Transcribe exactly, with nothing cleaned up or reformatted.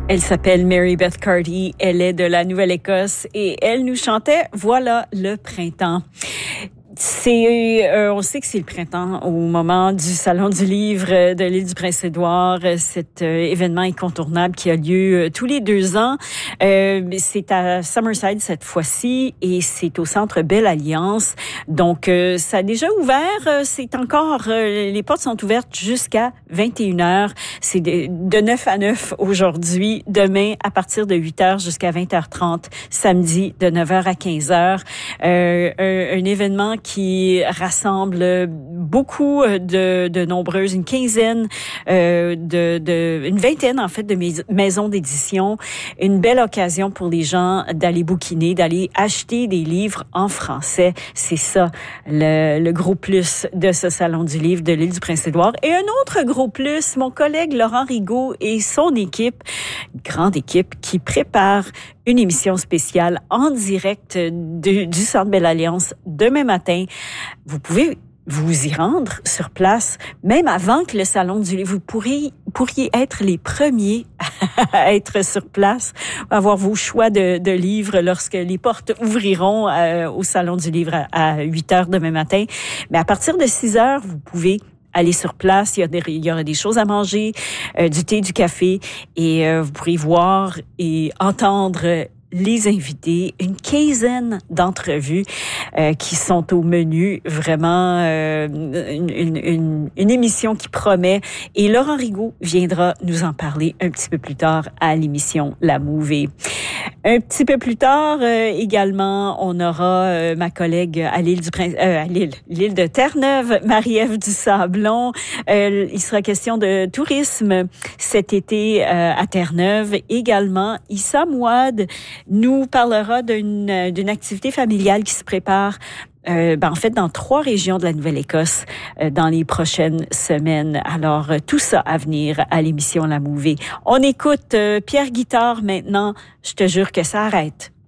Elle s'appelle Mary Beth Carty, elle est de la Nouvelle-Écosse et elle nous chantait « Voilà le printemps ». C'est, euh, on sait que c'est le printemps au moment du Salon du livre de l'île du Prince-Édouard, cet euh, événement incontournable qui a lieu euh, tous les deux ans. Euh, c'est à Summerside cette fois-ci et c'est au Centre Belle Alliance. Donc, euh, ça a déjà ouvert. C'est encore, euh, les portes sont ouvertes jusqu'à vingt et une heures. C'est de, de neuf à neuf aujourd'hui. Demain, à partir de huit heures jusqu'à vingt heures trente. Samedi, de neuf heures à quinze heures. Euh, un, un événement qui qui rassemble beaucoup de, de nombreuses, une quinzaine, euh, de, de, une vingtaine en fait de maisons d'édition. Une belle occasion pour les gens d'aller bouquiner, d'aller acheter des livres en français. C'est ça le, le gros plus de ce Salon du livre de l'île du Prince-Édouard. Et un autre gros plus, mon collègue Laurent Rigaud et son équipe, une grande équipe qui prépare une émission spéciale en direct de, du Centre Belle Alliance demain matin. Vous pouvez vous y rendre sur place, même avant que le Salon du livre. Vous pourriez, pourriez être les premiers à être sur place, avoir vos choix de, de livres lorsque les portes ouvriront euh, au Salon du livre à, à huit heures demain matin. Mais à partir de six heures, vous pouvez aller sur place, il y, a des, il y aura des choses à manger, euh, du thé, du café, et euh, vous pourrez voir et entendre les invités, une quinzaine d'entrevues euh, qui sont au menu, vraiment euh, une, une, une, une émission qui promet. Et Laurent Rigaud viendra nous en parler un petit peu plus tard à l'émission La Mouvée. Un petit peu plus tard, euh, également, on aura euh, ma collègue à l'île du Prince, euh, à l'île, l'île de Terre-Neuve, Marie-Ève Dusablon. Euh, il sera question de tourisme cet été euh, à Terre-Neuve. Également, Issa Mouad nous parlera d'une, d'une activité familiale qui se prépare Euh, ben en fait, dans trois régions de la Nouvelle-Écosse euh, dans les prochaines semaines. Alors, euh, tout ça à venir à l'émission La Mouvée. On écoute euh, Pierre Guitare maintenant. Je te jure que ça arrête.